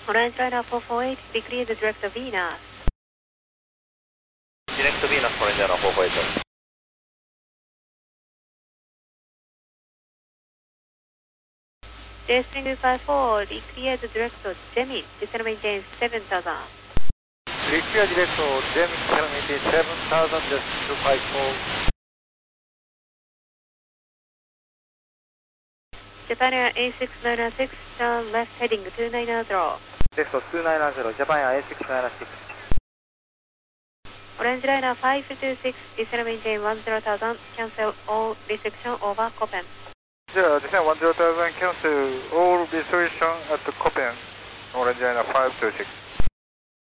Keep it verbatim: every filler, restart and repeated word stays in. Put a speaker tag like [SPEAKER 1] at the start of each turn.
[SPEAKER 1] Orange Liner four four eight, be cleared direct Venus.
[SPEAKER 2] Direct Venus, Orange Liner four four eight.
[SPEAKER 1] J Spring two five four, be cleared direct Gemini, descend maintain seven thousand.
[SPEAKER 3] Clear direct Gemini, descend maintain seven thousand, just two five four.
[SPEAKER 1] Japan Air A six nine six, turn left heading two nine zero.
[SPEAKER 3] Left two nine zero, Japan Air A six nine six.
[SPEAKER 1] Orange Liner five two six, descend maintain one zero thousand, cancel all restriction over Copen.
[SPEAKER 3] Yeah, descend one zero thousand, cancel all restriction at Copen, Orange Liner five two six.